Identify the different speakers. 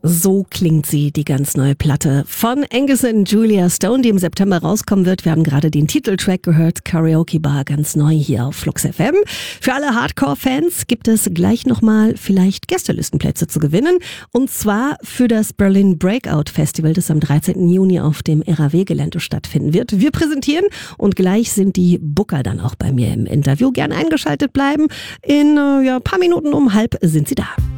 Speaker 1: So klingt sie, die ganz neue Platte von Angus und Julia Stone, die im September rauskommen wird. Wir haben gerade den Titeltrack gehört, Karaoke Bar, ganz neu hier auf Flux FM. Für alle Hardcore-Fans gibt es gleich nochmal vielleicht Gästelistenplätze zu gewinnen. Und zwar für das Berlin Breakout Festival, das am 13. Juni auf dem RAW-Gelände stattfinden wird. Wir präsentieren und gleich sind die Booker dann auch bei mir im Interview. Gern eingeschaltet bleiben. In ein paar Minuten um 12:30 sind sie da.